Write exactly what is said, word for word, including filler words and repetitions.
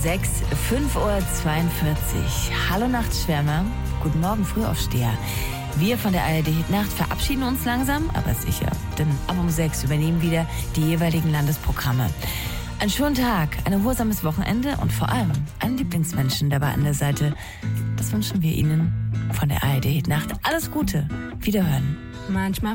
sechs, fünf Uhr zweiundvierzig. Hallo Nachtschwärmer, guten Morgen Frühaufsteher. Wir von der A R D Hitnacht verabschieden uns langsam, aber sicher, denn ab um sechs übernehmen wieder die jeweiligen Landesprogramme. Einen schönen Tag, ein erholsames Wochenende und vor allem einen Lieblingsmenschen dabei an der Seite. Das wünschen wir Ihnen von der A R D Hitnacht. Alles Gute, Wiederhören. Manchmal